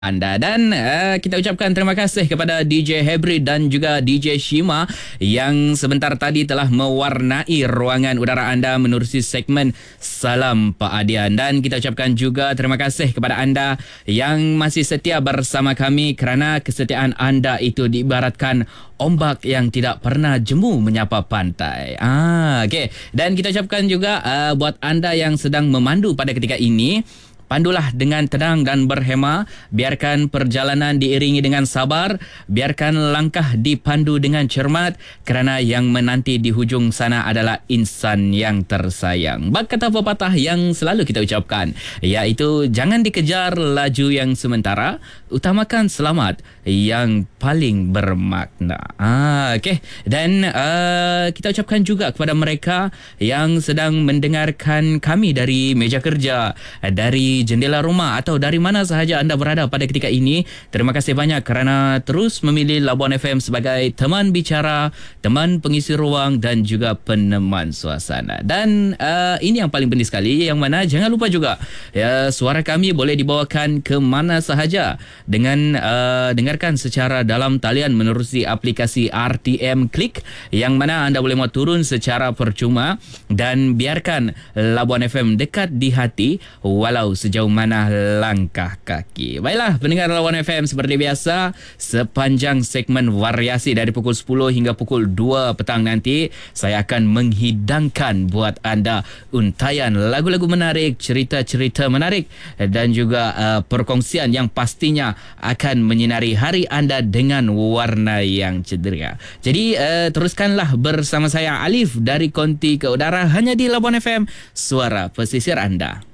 anda dan kita ucapkan terima kasih kepada DJ Hebri dan juga DJ Shima yang sebentar tadi telah mewarnai ruangan udara anda menerusi segmen Salam Pak Adian, dan kita ucapkan juga terima kasih kepada anda yang masih setia bersama kami kerana kesetiaan anda itu diibaratkan ombak yang tidak pernah jemu menyapa pantai. Okey, dan kita ucapkan juga buat anda yang sedang memandu pada ketika ini, pandulah dengan tenang dan berhema. Biarkan perjalanan diiringi dengan sabar. Biarkan langkah dipandu dengan cermat kerana yang menanti di hujung sana adalah insan yang tersayang. Bak kata pepatah yang selalu kita ucapkan, iaitu jangan dikejar laju yang sementara, utamakan selamat yang paling bermakna. Okey. Dan kita ucapkan juga kepada mereka yang sedang mendengarkan kami dari meja kerja, dari jendela rumah atau dari mana sahaja anda berada pada ketika ini. Terima kasih banyak kerana terus memilih Labuan FM sebagai teman bicara, teman pengisi ruang dan juga peneman suasana. Dan ini yang paling penting sekali, yang mana jangan lupa juga suara kami boleh dibawakan ke mana sahaja dengan dengarkan secara dalam talian menerusi aplikasi RTM Klik, yang mana anda boleh mahu turun secara percuma, dan biarkan Labuan FM dekat di hati walau sejauh mana langkah kaki. Baiklah, pendengar Labuan FM, seperti biasa sepanjang segmen variasi dari pukul 10 hingga pukul 2 petang nanti, saya akan menghidangkan buat anda untayan lagu-lagu menarik, cerita-cerita menarik dan juga perkongsian yang pastinya akan menyinari hari anda dengan warna yang ceria. Jadi teruskanlah bersama saya Alif dari Konti ke Udara hanya di Labuan FM, suara pesisir anda.